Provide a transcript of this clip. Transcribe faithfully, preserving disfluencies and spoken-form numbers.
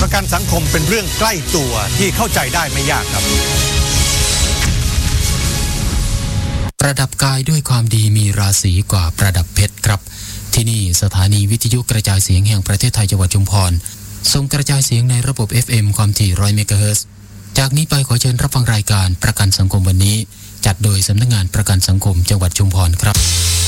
ประกันสังคมเป็นเรื่องใกล้ตัวที่เข้าใจได้ไม่ยากครับประดับกายด้วยความดีมีราศีกว่าประดับเพชรครับที่นี่สถานีวิทยุกระจายเสียงแห่งประเทศไทยจังหวัดชุมพรส่งกระจายเสียงในระบบ เอฟ เอ็ม ความถี่หนึ่งร้อยเมกะเฮิรตซ์จากนี้ไปขอเชิญรับฟังรายการประกันสังคมวันนี้จัดโดยสำนักงานประกันสังคมจังหวัดชุมพรครับ